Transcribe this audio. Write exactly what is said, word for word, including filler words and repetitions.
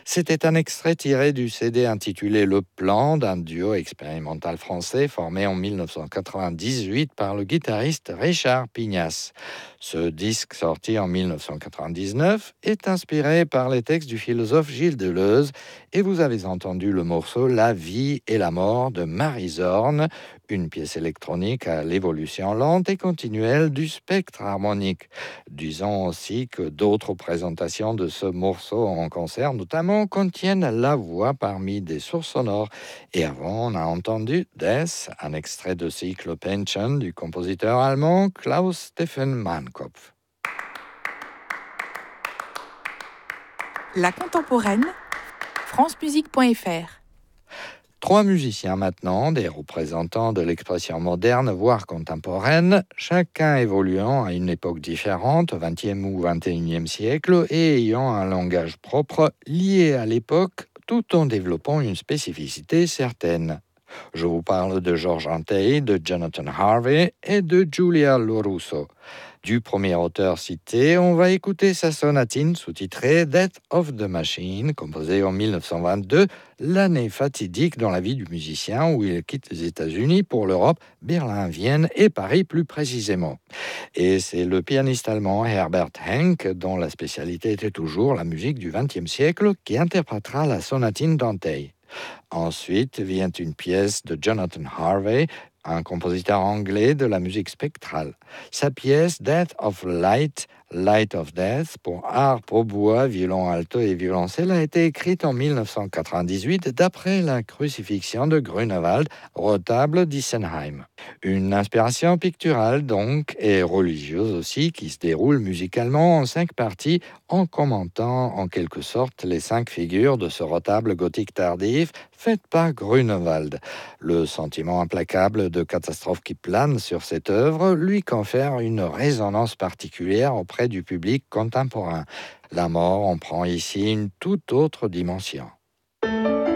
C'était un extrait tiré du C D intitulé Le Plan d'un duo expérimental français formé en mille neuf cent quatre-vingt-dix-huit par le guitariste Richard Pignas. Ce disque, sorti en mille neuf cent quatre-vingt-dix-neuf, est inspiré par les textes du philosophe Gilles Deleuze et vous avez entendu le morceau La vie et la mort de Marie Zorn, une pièce électronique à l'évolution lente et continuelle du spectre harmonique. Disons aussi que d'autres présentations de ce morceau en concert, notamment, contiennent la voix parmi des sources sonores. Et avant, on a entendu Death, un extrait de cycle Pension du compositeur allemand Klaus Stephen Mannkopf. La contemporaine, francemusique point f r. Trois musiciens maintenant, des représentants de l'expression moderne, voire contemporaine, chacun évoluant à une époque différente, au vingtième ou vingt et unième siècle, et ayant un langage propre lié à l'époque, tout en développant une spécificité certaine. Je vous parle de Georges Antheil, de Jonathan Harvey et de Giulia Lorusso. Du premier auteur cité, on va écouter sa sonatine sous-titrée Death of the Machine, composée en mille neuf cent vingt-deux, l'année fatidique dans la vie du musicien où il quitte les États-Unis pour l'Europe, Berlin, Vienne et Paris plus précisément. Et c'est le pianiste allemand Herbert Henck, dont la spécialité était toujours la musique du vingtième siècle, qui interprétera la sonatine d'Antheil. Ensuite vient une pièce de Jonathan Harvey, un compositeur anglais de la musique spectrale. Sa pièce Death of Light, Light of Death, pour harpe, hautbois, violon alto et violoncelle, a été écrite en mille neuf cent quatre-vingt-dix-huit d'après la crucifixion de Grunewald, retable d'Issenheim. Une inspiration picturale donc, et religieuse aussi, qui se déroule musicalement en cinq parties, en commentant en quelque sorte les cinq figures de ce retable gothique tardif fait par Grunewald. Le sentiment implacable de catastrophe qui plane sur cette œuvre lui confère une résonance particulière auprès du public contemporain. La mort en prend ici une toute autre dimension.